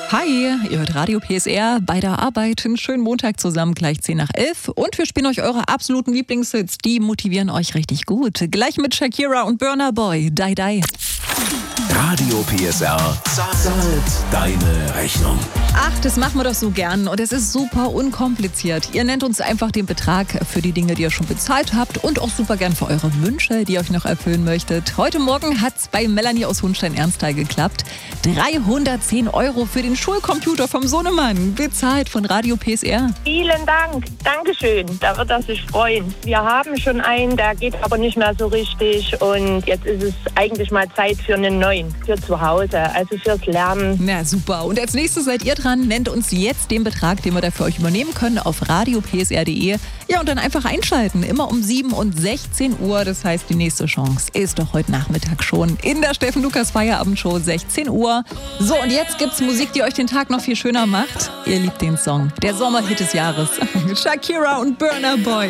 Hi, ihr hört Radio PSR bei der Arbeit. Einen schönen Montag zusammen, gleich 10:11. Und wir spielen euch eure absoluten Lieblingshits. Die motivieren euch richtig gut. Gleich mit Shakira und Burna Boy. Die, die. Radio PSR zahlt deine Rechnung. Ach, das machen wir doch so gern und es ist super unkompliziert. Ihr nennt uns einfach den Betrag für die Dinge, die ihr schon bezahlt habt und auch super gern für eure Wünsche, die ihr euch noch erfüllen möchtet. Heute Morgen hat's bei Melanie aus Hohenstein-Ernsthal geklappt. 310 € für den Schulcomputer vom Sohnemann, bezahlt von Radio PSR. Vielen Dank, Dankeschön, da wird er sich freuen. Wir haben schon einen, der geht aber nicht mehr so richtig und jetzt ist es eigentlich mal Zeit für einen neuen, für zu Hause, also fürs Lernen. Na super, und als nächstes seid ihr dran, nennt uns jetzt den Betrag, den wir da für euch übernehmen können auf radiopsr.de. Ja, und dann einfach einschalten, immer um 7 und 16 Uhr, das heißt die nächste Chance ist doch heute Nachmittag schon in der Steffen Lukas Feierabendshow, 16 Uhr. So, und jetzt gibt's Musik, die euch den Tag noch viel schöner macht. Ihr liebt den Song, der Sommerhit des Jahres. Shakira und Burna Boy.